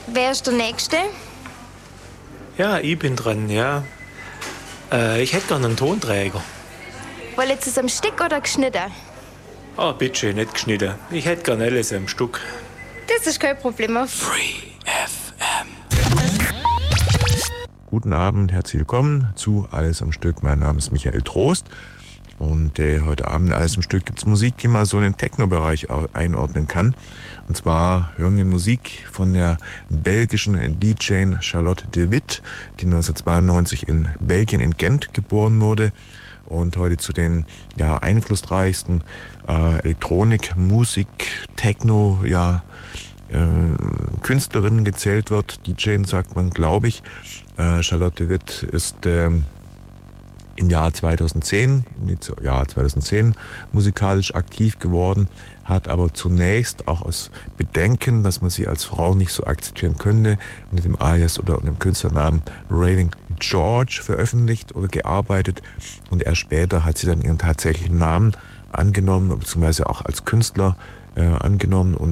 Wer ist der Nächste? Ja, ich bin dran, ja. Ich hätte gerne einen Tonträger. Wollt ihr es am Stück oder geschnitten? Ah, bitte, nicht geschnitten. Ich hätte gerne alles am Stück. Das ist kein Problem. Free FM. Guten Abend, herzlich willkommen zu Alles am Stück. Mein Name ist Michael Trost. Und heute Abend in Alles am Stück gibt es Musik, die man so in den Techno-Bereich einordnen kann. Und zwar hören wir Musik von der belgischen DJ Charlotte de Witt, die 1992 in Belgien in Gent geboren wurde und heute zu den einflussreichsten Elektronik, Musik, Techno, Künstlerinnen gezählt wird. DJ sagt man, glaube ich. Charlotte de Witt ist im Jahr 2010 musikalisch aktiv geworden, hat aber zunächst auch aus Bedenken, dass man sie als Frau nicht so akzeptieren könnte, mit dem Alias oder dem Künstlernamen Raving George veröffentlicht oder gearbeitet, und erst später hat sie dann ihren tatsächlichen Namen angenommen, beziehungsweise auch als Künstler angenommen und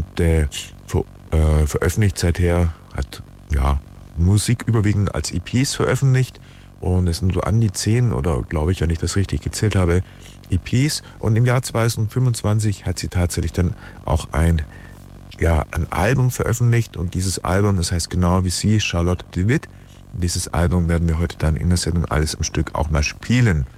veröffentlicht seither, hat Musik überwiegend als EPs veröffentlicht. Und es sind so an die 10 oder, glaube ich, wenn ich das richtig gezählt habe, EPs. Und im Jahr 2025 hat sie tatsächlich dann auch ein Album veröffentlicht. Und dieses Album, das heißt genau wie sie, Charlotte de Witt. Dieses Album werden wir heute dann in der Sendung Alles am Stück auch mal spielen.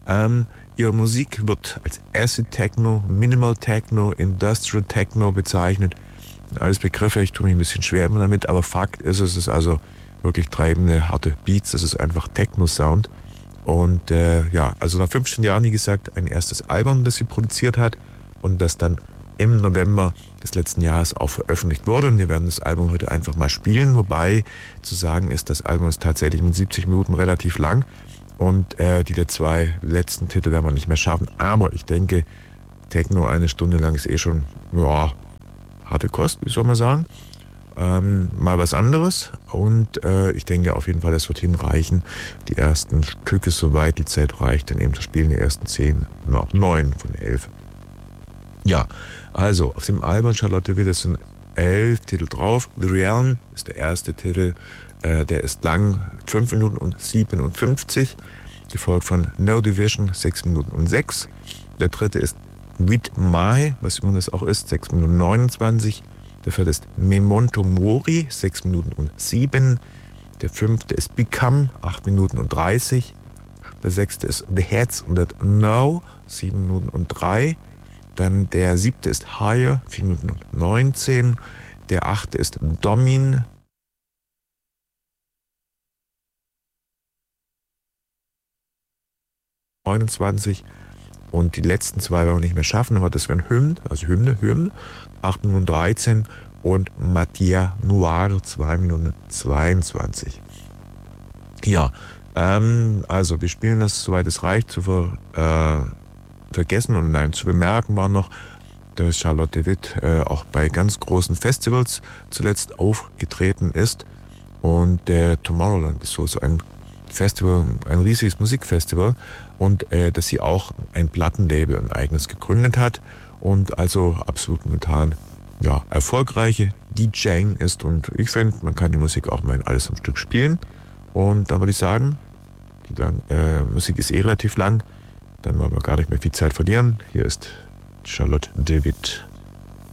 Ihre Musik wird als Acid Techno, Minimal Techno, Industrial Techno bezeichnet. Alles Begriffe, ich tue mich ein bisschen schwer immer damit, aber Fakt ist, es ist also wirklich treibende, harte Beats, das ist einfach Techno-Sound. Und also nach 15 Jahren, wie gesagt, ein erstes Album, das sie produziert hat und das dann im November des letzten Jahres auch veröffentlicht wurde. Und wir werden das Album heute einfach mal spielen, wobei zu sagen ist, das Album ist tatsächlich mit 70 Minuten relativ lang und die 2 letzten Titel werden wir nicht mehr schaffen. Aber ich denke, Techno 1 Stunde lang ist schon, harte Kost, wie soll man sagen. Mal was anderes, und ich denke auf jeden Fall, das wird hinreichen. Die ersten Stücke, soweit die Zeit reicht, dann eben zu spielen, die ersten 10, 9 von 11. Ja, also auf dem Album Charlotte Witt sind 11 Titel drauf. The Realm ist der erste Titel, der ist lang, 5 Minuten und 57, gefolgt von No Division, 6 Minuten und 6. Der dritte ist With My, was immer das auch ist, 6 Minuten 29. Der vierte ist Memento Mori, 6 Minuten und 7. Der fünfte ist Become, 8 Minuten und 30. Der sechste ist The Heads That Know, 7 Minuten und 3. Dann der siebte ist Higher, 4 Minuten und 19. Der achte ist Domin, 29. Und die letzten 2 werden wir nicht mehr schaffen, aber das wären Hymne, 8 Minuten 13 und Mattia Noir, 2 Minuten 22. Ja, also wir spielen das, soweit es reicht, zu vergessen. Und nein, zu bemerken war noch, dass Charlotte de Witt auch bei ganz großen Festivals zuletzt aufgetreten ist. Und der Tomorrowland ist so ein Festival, ein riesiges Musikfestival, und dass sie auch ein Plattenlabel, ein eigenes, gegründet hat und also absolut momentan erfolgreiche DJ ist. Und ich finde, man kann die Musik auch mal in Alles am Stück spielen. Und dann würde ich sagen, die Musik ist relativ lang, dann wollen wir gar nicht mehr viel Zeit verlieren. Hier ist Charlotte de Witt.